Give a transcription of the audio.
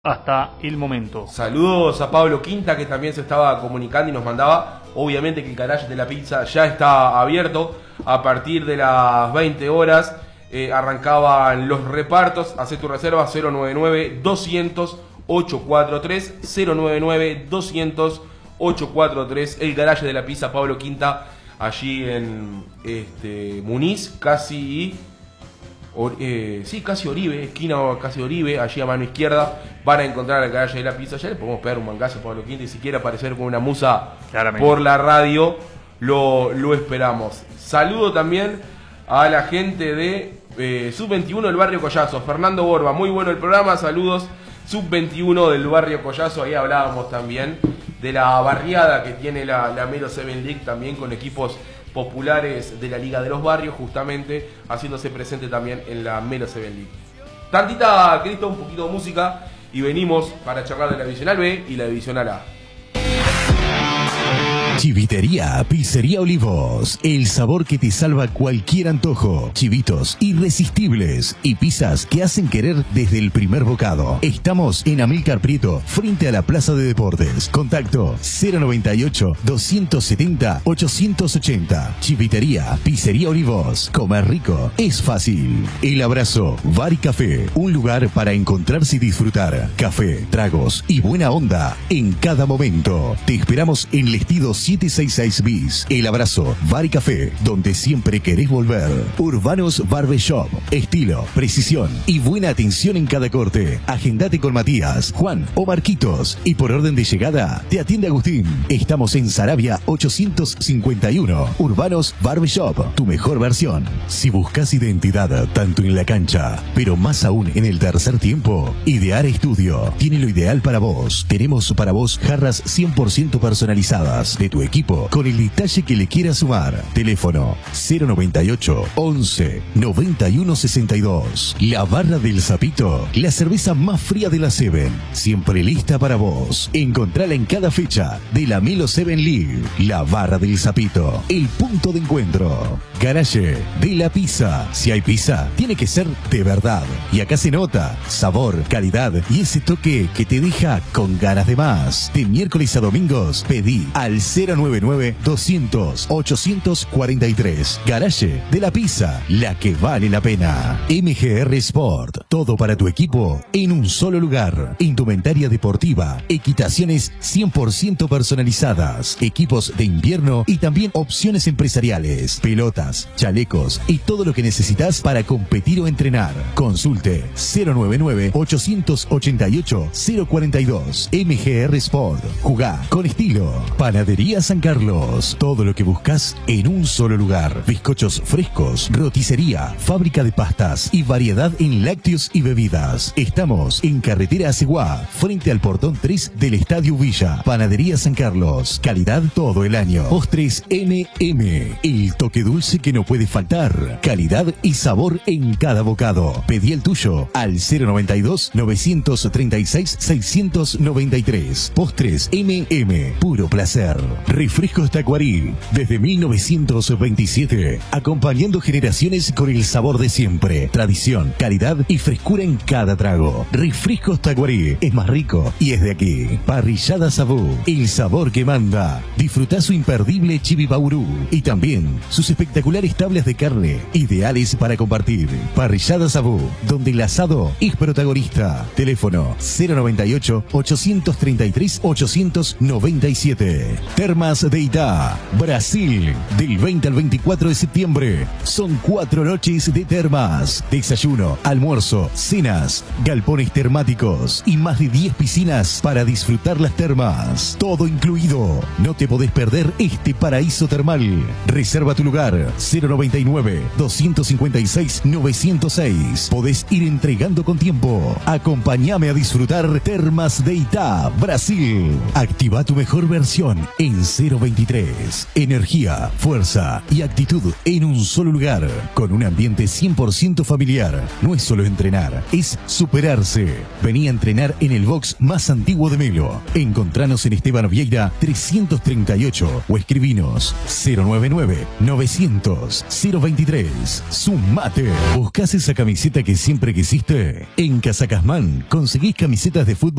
hasta el momento. Saludos a Pablo Quinta, que también se estaba comunicando y nos mandaba, obviamente, que el garage de la pizza ya está abierto. A partir de las 20 horas arrancaban los repartos. Hacé tu reserva 099-200-843, 099-200-843, el garage de la pizza Pablo Quinta, allí en Muniz, casi Oribe, esquina casi Oribe, allí a mano izquierda van a encontrar el garage de la pizza. Ya le podemos pegar un mangazo a Pablo Quinta, y si quiere aparecer con una musa por la radio, lo esperamos. Saludo también a la gente de Sub-21 del barrio Collazo, Fernando Borba, muy bueno el programa, saludos. Sub-21 del barrio Collazo, ahí hablábamos también de la barriada que tiene la Melo 7 League, también con equipos populares de la Liga de los Barrios, justamente haciéndose presente también en la Melo 7 League. Tantita, Cristo, un poquito de música y venimos para charlar de la Divisional B y la Divisional A. Chivitería Pizzería Olivos, el sabor que te salva cualquier antojo. Chivitos irresistibles y pizzas que hacen querer desde el primer bocado. Estamos en Amílcar Prieto, frente a la Plaza de Deportes. Contacto 098-270-880. Chivitería Pizzería Olivos, comer rico es fácil. El Abrazo Bar y Café, un lugar para encontrarse y disfrutar. Café, tragos y buena onda en cada momento. Te esperamos en el Estido 766 bis. El Abrazo Bar y Café, donde siempre querés volver. Urbanos Barbershop, estilo, precisión y buena atención en cada corte. Agendate con Matías, Juan o Marquitos y por orden de llegada te atiende Agustín. Estamos en Sarabia 851. Urbanos Barbershop, tu mejor versión. Si buscas identidad tanto en la cancha, pero más aún en el tercer tiempo, Idear Estudio tiene lo ideal para vos. Tenemos para vos jarras 100% personalizadas de tu equipo con el detalle que le quieras sumar. Teléfono 098 11 91 62. La Barra del Zapito, la cerveza más fría de la 7, siempre lista para vos. Encontrala en cada fecha de la Melo 7 League. La Barra del Zapito, el punto de encuentro. Garage de la pizza. Si hay pizza, tiene que ser de verdad. Y acá se nota sabor, calidad y ese toque que te deja con ganas de más. De miércoles a domingos, pedí al 099-200-843. Garage de la pizza, la que vale la pena. MGR Sport, todo para tu equipo en un solo lugar. Indumentaria deportiva, equitaciones 100% personalizadas, equipos de invierno y también opciones empresariales, pelotas, chalecos y todo lo que necesitas para competir o entrenar. Consulte 099-888-042. MGR Sport, jugá con estilo. Panadería San Carlos, todo lo que buscas en un solo lugar. Bizcochos frescos, roticería, fábrica de pastas y variedad en lácteos y bebidas. Estamos en Carretera Aceguá, frente al portón 3 del Estadio Villa. Panadería San Carlos, calidad todo el año. Postres MM, el toque dulce que no puede faltar. Calidad y sabor en cada bocado. Pedí el tuyo al 092-936-693. Postres MM, puro placer. Refrescos Tacuarí, desde 1927, acompañando generaciones con el sabor de siempre. Tradición, calidad y frescura en cada trago. Refrescos Tacuarí, es más rico y es de aquí. Parrillada Sabú, el sabor que manda. Disfrutá su imperdible chivibaurú y también sus espectaculares tablas de carne, ideales para compartir. Parrillada Sabú, donde el asado es protagonista. Teléfono 098-833-897. Termas de Itá, Brasil, del 20 al 24 de septiembre. Son 4 noches de termas. Desayuno, almuerzo, cenas, galpones termáticos y más de 10 piscinas para disfrutar las termas. Todo incluido. No te podés perder este paraíso termal. Reserva tu lugar 099-256-906. Podés ir entregando con tiempo. Acompáñame a disfrutar Termas de Itá, Brasil. Activa tu mejor versión en en 023. Energía, fuerza y actitud en un solo lugar, con un ambiente 100% familiar. No es solo entrenar, es superarse. Vení a entrenar en el box más antiguo de Melo. Encontranos en Esteban Vieira 338 o escribinos 099-900-023. Sumate. ¿Buscás esa camiseta que siempre quisiste? En Casa Casmán conseguís camisetas de fútbol